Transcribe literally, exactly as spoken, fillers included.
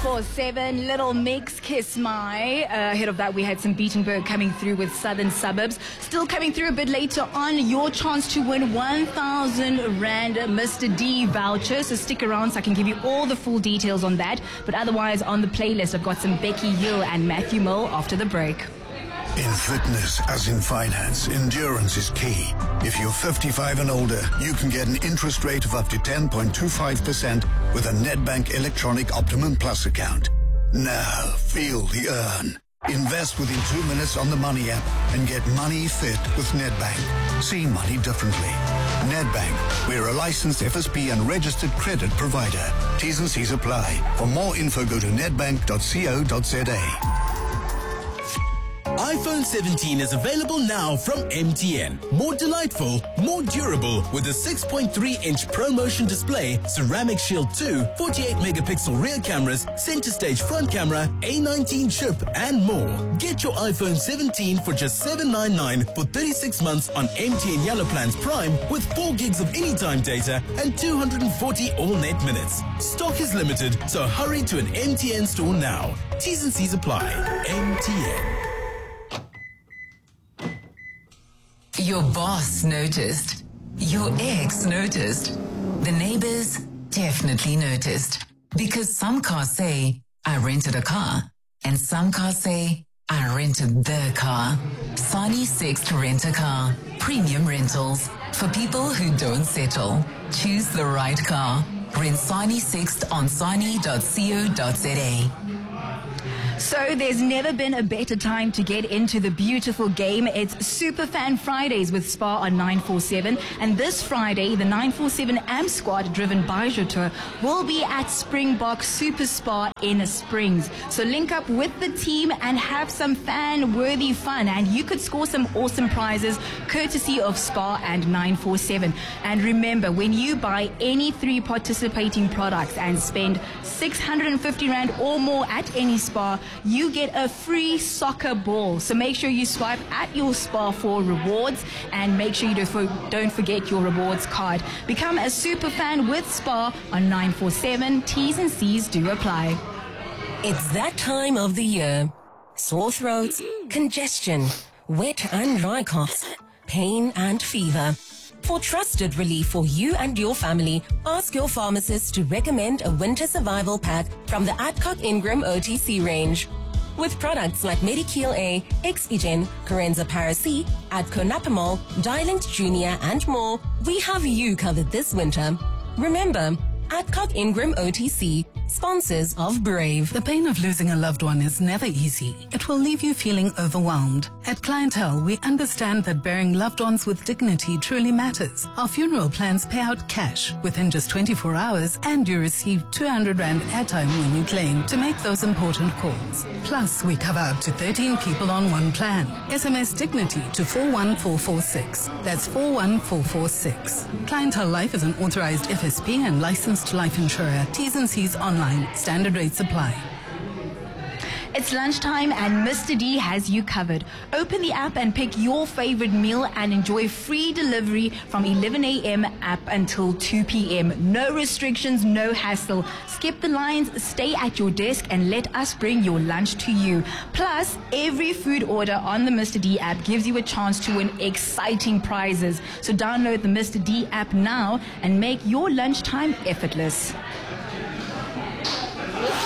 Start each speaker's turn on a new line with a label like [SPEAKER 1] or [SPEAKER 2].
[SPEAKER 1] four seven, Little Mix, Kiss My. Uh, ahead of that, we had some Beatenberg coming through with Southern Suburbs. Still coming through a bit later on, your chance to win one thousand Rand Mister D voucher. So stick around so I can give you all the full details on that. But otherwise, on the playlist, I've got some Becky Hill and Matthew Mill after the break.
[SPEAKER 2] In fitness, as in finance, endurance is key. If you're fifty-five and older, you can get an interest rate of up to ten point two five percent with a Nedbank Electronic Optimum Plus account. Now, feel the earn. Invest within two minutes on the Money app and get money fit with Nedbank. See money differently. Nedbank, we're a licensed F S P and registered credit provider. T's and C's apply. For more info, go to nedbank dot co dot za.
[SPEAKER 3] iPhone seventeen is available now from M T N. More delightful, more durable with a six point three inch ProMotion display, Ceramic Shield two, forty-eight megapixel rear cameras, center stage front camera, A nineteen chip and more. Get your iPhone seventeen for just seven ninety-nine for thirty-six months on M T N Yellow Plans Prime with four gigs of anytime data and two hundred forty all-net minutes. Stock is limited, so hurry to an M T N store now. T's and C's apply. M T N.
[SPEAKER 4] Your boss noticed. Your ex noticed. The neighbors definitely noticed. Because some cars say, I rented a car. And some cars say, I rented the car. Sani Sixt Rent a Car. Premium rentals. For people who don't settle. Choose the right car. Rent Sani Sixt on sani dot co dot za.
[SPEAKER 1] So there's never been a better time to get into the beautiful game. It's Superfan Fridays with Spa on nine forty-seven. And this Friday, the nine forty-seven A M squad, driven by Jotur, will be at Springbok Super Spa in Springs. So link up with the team and have some fan-worthy fun. And you could score some awesome prizes courtesy of Spa and nine forty-seven. And remember, when you buy any three participating products and spend six hundred fifty Rand or more at any spa, you get a free soccer ball. So make sure you swipe at your spa for rewards and make sure you don't forget your rewards card. Become a super fan with Spa on nine forty-seven. T's and C's do apply.
[SPEAKER 5] It's that time of the year. Sore throats, congestion, wet and dry coughs, pain and fever. For trusted relief for you and your family, ask your pharmacist to recommend a winter survival pack from the Adcock Ingram O T C range. With products like Medikil A, Exigen, Corenza Paracy, Adco Napamol, Dialent Junior and more, we have you covered this winter. Remember, Adcock Ingram O T C, sponsors of Brave.
[SPEAKER 6] The pain of losing a loved one is never easy. It will leave you feeling overwhelmed. At Clientele, we understand that burying loved ones with dignity truly matters. Our funeral plans pay out cash within just twenty-four hours, and you receive two hundred Rand airtime when you claim to make those important calls. Plus, we cover up to thirteen people on one plan. S M S Dignity to four one four four six. That's four one four four six. Clientele Life is an authorized F S P and licensed life insurer. T's and C's online. Standard rates apply.
[SPEAKER 1] It's lunchtime and Mister D has you covered. Open the app and pick your favorite meal and enjoy free delivery from eleven A M app until two P M No restrictions, no hassle. Skip the lines, stay at your desk and let us bring your lunch to you. Plus, every food order on the Mister D app gives you a chance to win exciting prizes. So download the Mister D app now and make your lunchtime effortless.